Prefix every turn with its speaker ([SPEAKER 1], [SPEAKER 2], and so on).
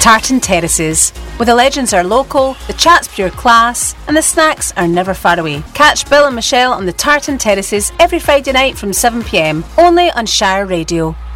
[SPEAKER 1] Tartan Terraces, where the legends are local, the chat's pure class, and the snacks are never far away. Catch Bill and Michelle on the Tartan Terraces every Friday night from 7pm, only on Shire Radio.